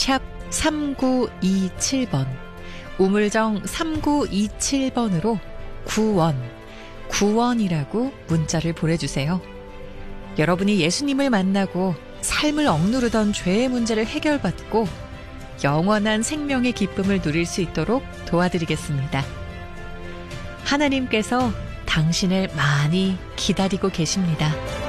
샵 3927번, 우물정 3927번으로 구원이라고 문자를 보내주세요. 여러분이 예수님을 만나고 삶을 억누르던 죄의 문제를 해결받고 영원한 생명의 기쁨을 누릴 수 있도록 도와드리겠습니다. 하나님께서 당신을 많이 기다리고 계십니다.